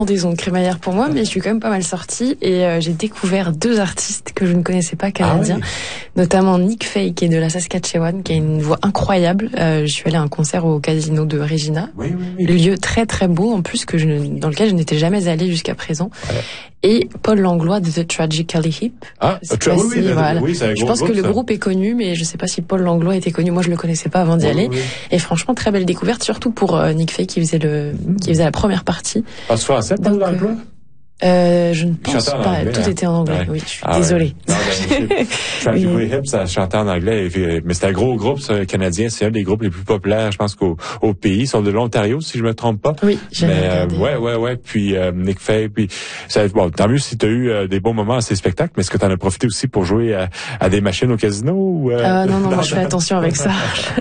des ondes crémaillères pour moi, mais je suis quand même pas mal sortie et j'ai découvert 2 artistes que je ne connaissais pas canadiens, notamment Nick Fay qui est de la Saskatchewan, qui a une voix incroyable. Je suis allée à un concert au casino de Regina, le lieu très très beau en plus dans lequel je n'étais jamais allée jusqu'à présent. Et Paul Langlois de The Tragically Hip. Je pense que le groupe est connu, mais je sais pas si Paul Langlois était connu. Moi, je le connaissais pas avant d'y aller. Et franchement, très belle découverte, surtout pour Nick Fay qui faisait la première partie. Parle français, Paul Langlois? Je ne pense pas. Anglais, tout était en anglais. Oui, je suis désolée. Tragically Hip, ça chantait en anglais. Mais c'est un gros groupe canadien. C'est un des groupes les plus populaires, je pense, au pays. Ils sont de l'Ontario, si je me trompe pas. Oui, j'ai ouais. Puis Nick Fay. Puis tant mieux si tu as eu des bons moments à ces spectacles. Mais est-ce que tu en as profité aussi pour jouer à des machines au casino ou Non, je fais attention avec ça.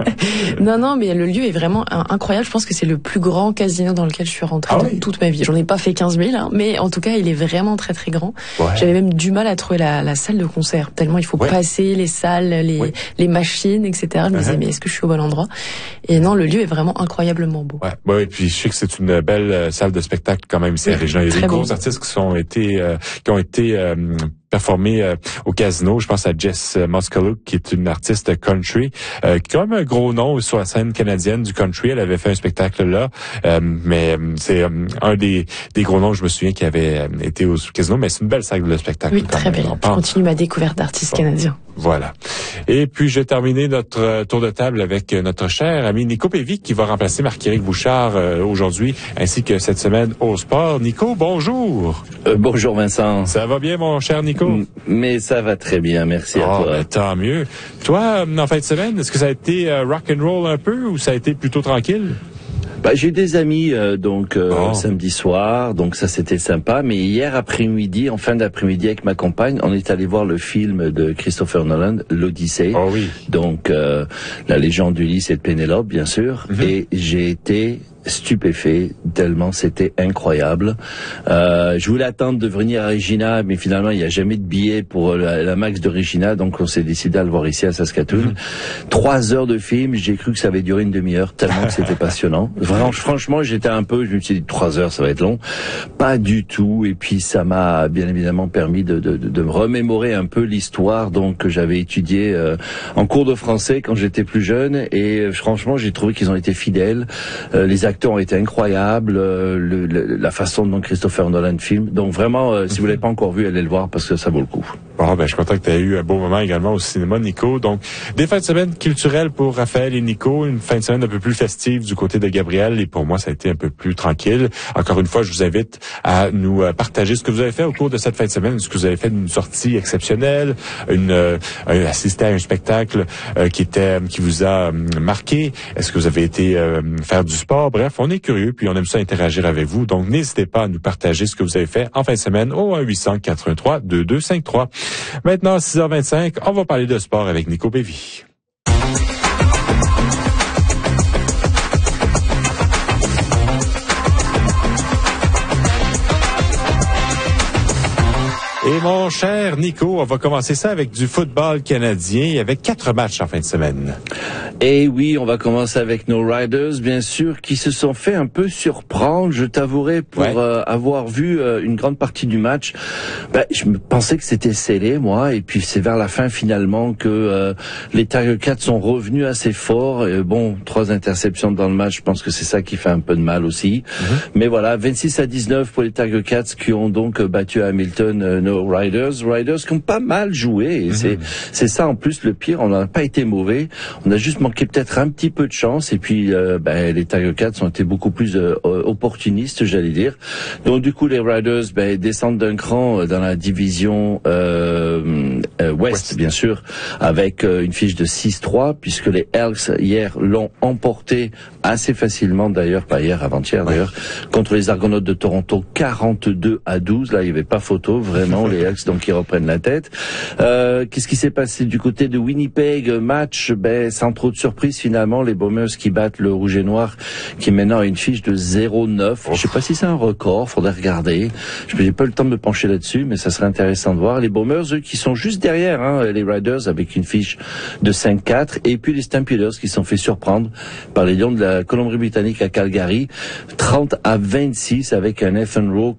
non, mais le lieu est vraiment incroyable. Je pense que c'est le plus grand casino dans lequel je suis rentrée dans toute ma vie. J'en ai pas fait 15 000, mais en tout cas, il est vraiment très très grand. J'avais même du mal à trouver la salle de concert, tellement il faut passer les salles, les machines, etc. Je me disais, mais est-ce que je suis au bon endroit? Et non, le lieu est vraiment incroyablement beau. Ouais, puis je sais que c'est une belle salle de spectacle quand même ici à Regina. Il y a des gros artistes qui ont été performé au casino. Je pense à Jess Muscalo, qui est une artiste country, qui a quand même un gros nom sur la scène canadienne du country. Elle avait fait un spectacle là, mais c'est un des gros noms, je me souviens, qui avait été au casino, mais c'est une belle salle de spectacle. Oui, très belle. Je continue ma découverte d'artistes canadiens. Voilà. Et puis, je vais terminer notre tour de table avec notre cher ami Nico Pévy, qui va remplacer Marc-Éric Bouchard aujourd'hui, ainsi que cette semaine au sport. Nico, bonjour. Bonjour Vincent. Ça va bien, mon cher Nico? Mais ça va très bien, merci à toi. Ben, tant mieux. Toi, en fin de semaine, est-ce que ça a été rock and roll un peu ou ça a été plutôt tranquille? J'ai des amis samedi soir, donc ça c'était sympa. Mais hier après-midi, en fin d'après-midi avec ma compagne, on est allé voir le film de Christopher Nolan, l'Odyssée. Oh oui. Donc la légende d'Ulysse et de Pénélope, bien sûr. Et j'ai été stupéfait tellement c'était incroyable. Je voulais attendre de venir à Regina, mais finalement il n'y a jamais de billet pour la Max de Regina, donc on s'est décidé à le voir ici à Saskatoon. 3 heures de film, j'ai cru que ça avait duré une demi-heure tellement que c'était passionnant. Franchement, je me suis dit 3 heures ça va être long. Pas du tout. Et puis ça m'a bien évidemment permis de me remémorer un peu l'histoire donc que j'avais étudiée en cours de français quand j'étais plus jeune. Et franchement, j'ai trouvé qu'ils ont été fidèles. Les acteurs ont été incroyables, la façon dont Christopher Nolan filme. Donc vraiment, si vous l'avez pas encore vu, allez le voir parce que ça vaut le coup. Bon, je suis content que tu aies eu un beau moment également au cinéma, Nico. Donc, des fins de semaine culturelles pour Raphaël et Nico, une fin de semaine un peu plus festive du côté de Gabriel. Et pour moi, ça a été un peu plus tranquille. Encore une fois, je vous invite à nous partager ce que vous avez fait au cours de cette fin de semaine. Est-ce que vous avez fait une sortie exceptionnelle, assister à un spectacle qui vous a marqué? Est-ce que vous avez été faire du sport? Bref, on est curieux, puis on aime ça interagir avec vous. Donc, n'hésitez pas à nous partager ce que vous avez fait en fin de semaine au 1-800-413-2253. Maintenant, à 6h25, on va parler de sport avec Nico Pévy. Et mon cher Nico, on va commencer ça avec du football canadien. Il y avait 4 matchs en fin de semaine. Et oui, on va commencer avec nos Riders, bien sûr, qui se sont fait un peu surprendre, je t'avouerai, pour avoir vu une grande partie du match. Je me pensais que c'était scellé, moi, et puis c'est vers la fin, finalement, que les Tiger Cats sont revenus assez forts. 3 interceptions dans le match, je pense que c'est ça qui fait un peu de mal aussi. Mais voilà, 26-19 pour les Tiger Cats qui ont donc battu à Hamilton nos Riders qui ont pas mal joué. Et c'est ça, en plus, le pire, on n'a pas été mauvais. On a juste manqué peut-être un petit peu de chance. Et puis, les Tiger Cats ont été beaucoup plus opportunistes, j'allais dire. Donc, du coup, les Riders descendent d'un cran dans la division Ouest, bien sûr, avec une fiche de 6-3, puisque les Elks, hier, l'ont emporté assez facilement, d'ailleurs, pas hier, avant-hier, d'ailleurs, contre les Argonautes de Toronto, 42-12. Là, il n'y avait pas photo, vraiment, les Elks, donc, ils reprennent la tête. Qu'est-ce qui s'est passé du côté de Winnipeg? Match, sans trop de surprise finalement, les Bombers qui battent le Rouge et Noir, qui maintenant a une fiche de 0-9. Je sais pas si c'est un record, faudrait regarder. Je n'ai pas eu le temps de me pencher là-dessus, mais ça serait intéressant de voir. Les Bombers, eux, qui sont juste derrière, les Riders avec une fiche de 5-4, et puis les Stampeders qui se sont fait surprendre par les Lions de la Colombie-Britannique à Calgary, 30-26 avec un Ethan Rowe